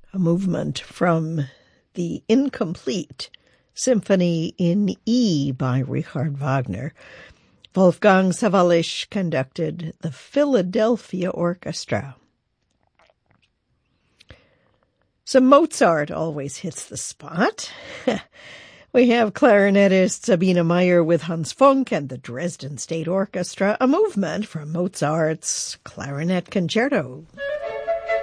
a movement from the incomplete Symphony in E by Richard Wagner. Wolfgang Sawallisch conducted the Philadelphia Orchestra. So Mozart always hits the spot. We have clarinetist Sabine Meyer with Hans Funk and the Dresden State Orchestra, a movement from Mozart's Clarinet Concerto.